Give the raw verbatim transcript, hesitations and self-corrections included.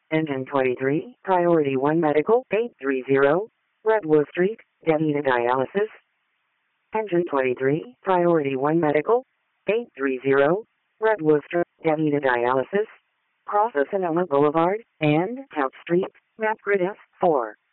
Engine twenty-three, Priority one Medical, eight three zero, Redwood Street, Davita Dialysis. Engine twenty-three, Priority one Medical, eight three zero, Redwood Street, Davita Dialysis. Cross Sonoma Boulevard and South Street, map grid F four.